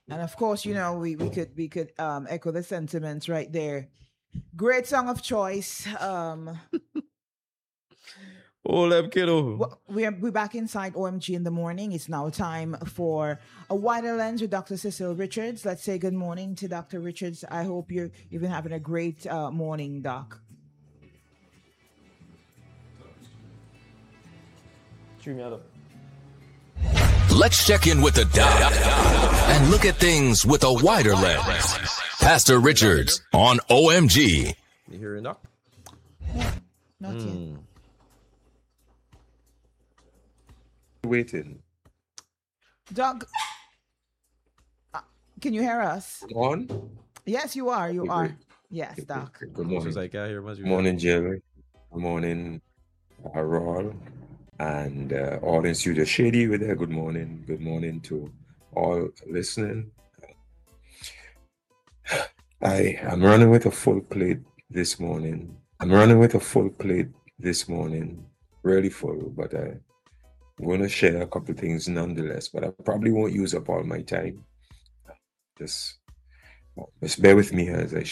And of course, we could echo the sentiments right there. Great song of choice. Hold up, kiddo. We're back inside OMG in the morning. It's now time for a wider lens with Dr. Cecile Richards. Let's say good morning to Dr. Richards. I hope you've been having a great morning, Doc. Let's check in with the doc and look at things with a wider lens. Pastor Richards on OMG. You hearing, Doc? Not yet. Waiting. Doc, can you hear us? On? Yes, you are. You Okay, are. great. Yes, Okay, Doc. great. Good This morning. is like I hear much. Good morning, Jerry. Good morning, Raul. And all in studio. Shady with there. Good morning. Good morning to all listening. I am running with a full plate this morning. Really full, but I'm going to share a couple things nonetheless. But I probably won't use up all my time. Just bear with me as I